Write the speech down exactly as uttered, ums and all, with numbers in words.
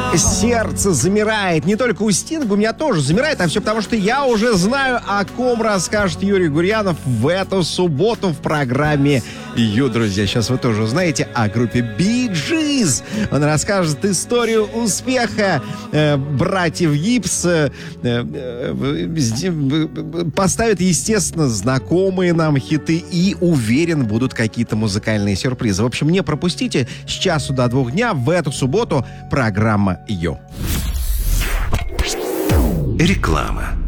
Сердце замирает. Не только у Стинга, у меня тоже замирает, а все потому, что я уже знаю, о ком расскажет Юрий Гурьянов в эту субботу в программе «Ю». Друзья, сейчас вы тоже узнаете о группе Bee Gees. Он расскажет историю успеха э, братьев Гибс. Э, э, поставит, естественно, знакомые нам хиты и, уверен, будут какие-то музыкальные сюрпризы. В общем, не пропустите с часу до двух дня в эту субботу программа «Ю». Реклама.